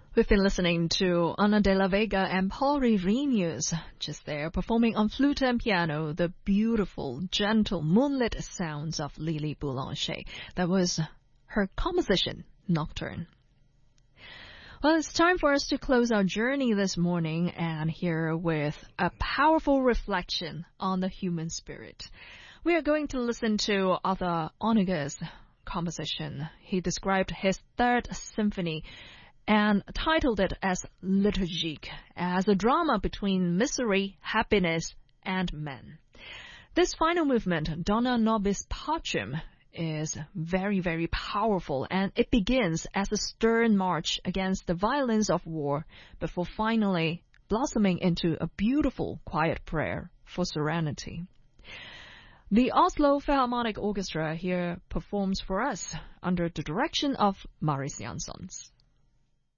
We've been listening to Ana de la Vega and Paul Rivenius just there performing on flute and piano the beautiful, gentle, moonlit sounds of Lily Boulanger. That was her composition, Nocturne. Well, it's time for us to close our journey this morning and here with a powerful reflection on the human spirit. We are going to listen to Arthur Honegger's composition. He described his third symphony and titled it as Liturgique, as a drama between misery, happiness, and man. This final movement, Dona Nobis Pacem, is very, very powerful, and it begins as a stern march against the violence of war before finally blossoming into a beautiful, quiet prayer for serenity. The Oslo Philharmonic Orchestra here performs for us under the direction of Mariss Jansons.